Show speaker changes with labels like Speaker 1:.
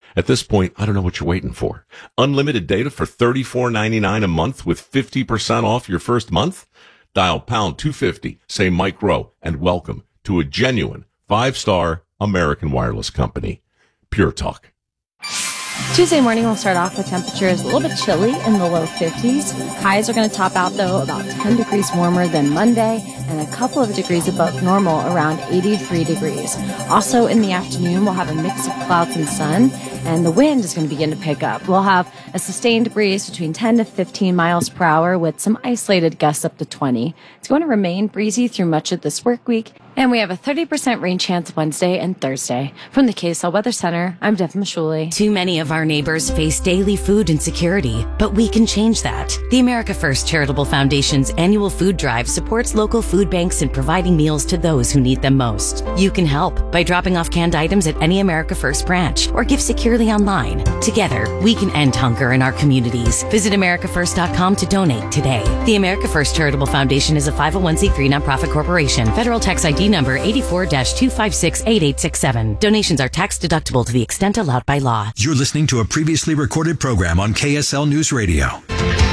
Speaker 1: At this point, I don't know what you're waiting for. Unlimited data for $34.99 a month with 50% off your first month? Dial pound 250, say Mike Rowe, and welcome to a genuine 5-star American wireless company. Pure Talk.
Speaker 2: Tuesday morning will start off with temperatures a little bit chilly in the low 50s. Highs are going to top out, though, about 10 degrees warmer than Monday and a couple of degrees above normal, around 83 degrees. Also in the afternoon, we'll have a mix of clouds and sun, and the wind is going to begin to pick up. We'll have a sustained breeze between 10 to 15 miles per hour with some isolated gusts up to 20. It's going to remain breezy through much of this work week, and we have a 30% rain chance Wednesday and Thursday. From the KSL Weather Center, I'm Deb Mashuli.
Speaker 3: Too many of our neighbors face daily food insecurity, but we can change that. The America First Charitable Foundation's annual food drive supports local food banks in providing meals to those who need them most. You can help by dropping off canned items at any America First branch or give securely online. Together, we can end hunger in our communities. Visit AmericaFirst.com to donate today. The America First Charitable Foundation is a 501c3 nonprofit corporation. Federal tax ID number 84-256-8867. Donations are tax deductible to the extent allowed by law.
Speaker 4: You're listening to a previously recorded program on KSL News Radio.